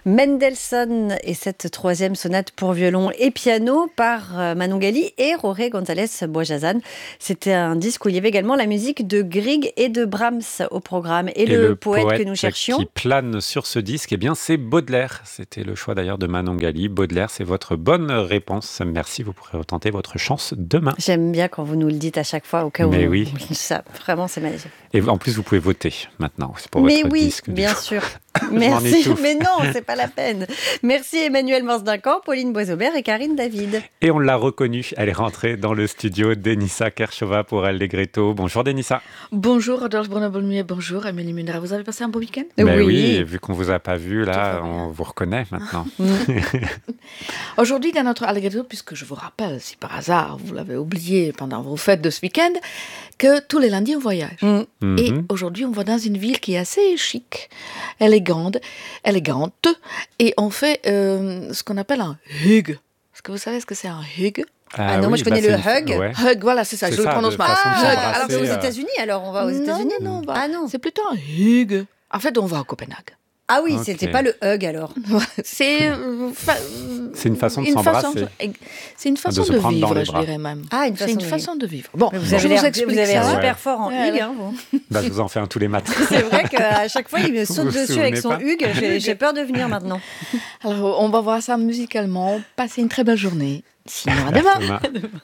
Mendelssohn et cette troisième sonate pour violon et piano par Manon Gali et Jorge González Bojazan. C'était un disque où il y avait également la musique de Grieg et de Brahms au programme. Et le poète que nous cherchions qui plane sur ce disque, eh bien, c'est Baudelaire. C'était le choix d'ailleurs de Manon Gali. Baudelaire, c'est votre bonne réponse. Merci, vous pourrez retenter votre chance demain. J'aime bien quand vous nous le dites à chaque fois, au cas où. Mais oui. Ça, vraiment, c'est magnifique. Et en plus, vous pouvez voter maintenant. C'est pour votre disque. Mais oui, bien sûr. Merci, mais non, c'est pas la peine. Merci Emmanuel Mors-Duncan, Pauline Boisaubert et Karine David. Et on l'a reconnue, elle est rentrée dans le studio, Denissa Kerchova pour Allegretto. Bonjour Denissa. Bonjour Adolphe Brunner-Bolmier, bonjour Amélie Munder. Vous avez passé un beau week-end ? Oui, vu qu'on vous a pas vu, là, on vous reconnaît maintenant. Aujourd'hui, dans notre Allegretto, puisque je vous rappelle, si par hasard vous l'avez oublié pendant vos fêtes de ce week-end, que tous les lundis on voyage. Et aujourd'hui, on va dans une ville qui est assez chic, élégante, et on fait ce qu'on appelle un hug. Est-ce que vous savez ce que c'est un hug ? Non, moi je connais le hug. Ouais. Hug, voilà, c'est ça, je le prononce mal. Alors c'est aux États-Unis, alors on va aux États-Unis ? Non, c'est plutôt un hug. En fait, on va à Copenhague. Ah oui, c'était pas le hug alors. C'est une façon de s'embrasser. C'est une façon de vivre, je dirais même. Ah, c'est une façon de vivre. Bon, vous avez l'air super fort en hug. Je vous en fais un tous les matins. C'est vrai qu'à chaque fois, il me saute dessus avec son hug. J'ai peur de venir maintenant. Alors, on va voir ça musicalement. Passez une très belle journée. Sinon, à demain.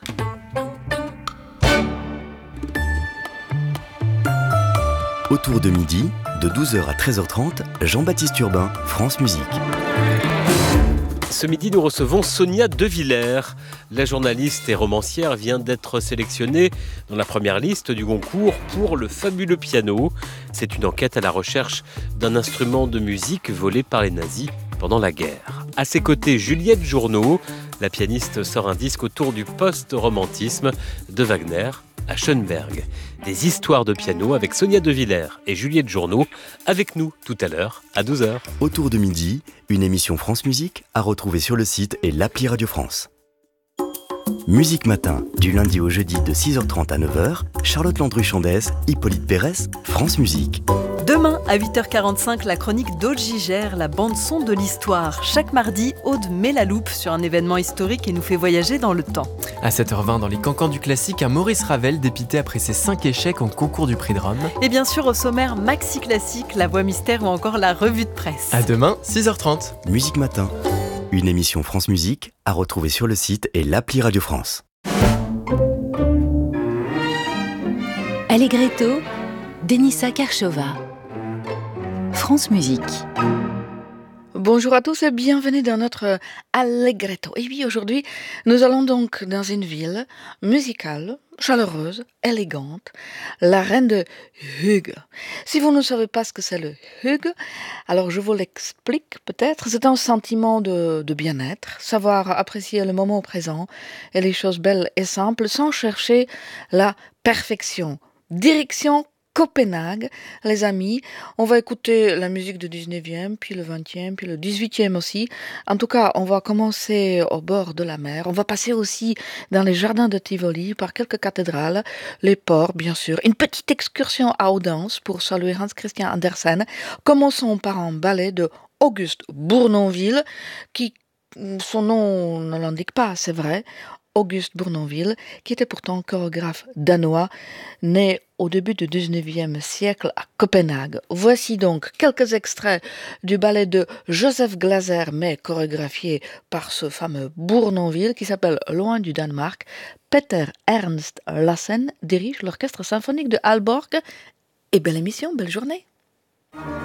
Autour de midi, de 12h à 13h30, Jean-Baptiste Urbain, France Musique. Ce midi, nous recevons Sonia De Villers. La journaliste et romancière vient d'être sélectionnée dans la première liste du Goncourt pour le fabuleux piano. C'est une enquête à la recherche d'un instrument de musique volé par les nazis pendant la guerre. À ses côtés, Juliette Journeau. La pianiste sort un disque autour du post-romantisme de Wagner à Schönberg. Des histoires de piano avec Sonia De Villers et Juliette Journeau avec nous tout à l'heure à 12h. Autour de midi, une émission France Musique à retrouver sur le site et l'appli Radio France. Musique Matin, du lundi au jeudi de 6h30 à 9h, Charlotte Landru-Chandès, Hippolyte Pérès, France Musique. Demain, à 8h45, la chronique d'Aude Gigère, la bande-son de l'histoire. Chaque mardi, Aude met la loupe sur un événement historique et nous fait voyager dans le temps. À 7h20, dans les cancans du classique, un Maurice Ravel dépité après ses 5 échecs en concours du prix de Rome. Et bien sûr, au sommaire, Maxi Classique, la voix mystère ou encore la revue de presse. À demain, 6h30. Musique Matin, une émission France Musique à retrouver sur le site et l'appli Radio France. Allegretto, Denissa Kerchova. France Musique. Bonjour à tous et bienvenue dans notre Allegretto. Et oui, aujourd'hui, nous allons donc dans une ville musicale, chaleureuse, élégante, la reine de Hughes. Si vous ne savez pas ce que c'est le Hughes, alors je vous l'explique peut-être. C'est un sentiment de bien-être, savoir apprécier le moment présent et les choses belles et simples sans chercher la perfection. Direction Copenhague, les amis. On va écouter la musique du 19e, puis le 20e, puis le 18e aussi. En tout cas, on va commencer au bord de la mer. On va passer aussi dans les jardins de Tivoli, par quelques cathédrales, les ports, bien sûr. Une petite excursion à Odense pour saluer Hans Christian Andersen. Commençons par un ballet de Auguste Bournonville, qui, son nom ne l'indique pas, c'est vrai. Auguste Bournonville, qui était pourtant chorégraphe danois, né au début du 19e siècle à Copenhague. Voici donc quelques extraits du ballet de Joseph Glaser, mais chorégraphié par ce fameux Bournonville qui s'appelle Loin du Danemark. Peter Ernst Lassen dirige l'orchestre symphonique de Aalborg. Et belle émission, belle journée.